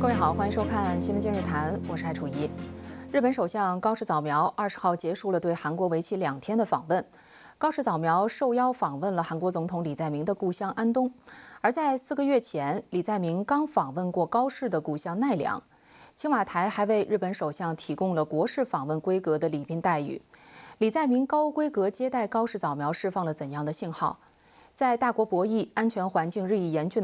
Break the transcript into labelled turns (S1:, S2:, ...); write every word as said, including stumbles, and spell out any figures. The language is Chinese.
S1: 各位好，欢迎收看《新闻今日谈》，我是艾楚怡。日本首相高市早苗二十号结束了对韩国为期两天的访问。高市早苗受邀访问了韩国总统李在明的故乡安东，而在四个月前，李在明刚访问过高市的故乡奈良。青瓦台还为日本首相提供了国事访问规格的礼宾待遇。李在明高规格接待高市早苗释放了怎样的信号？在大国博弈、安全环境日益严峻的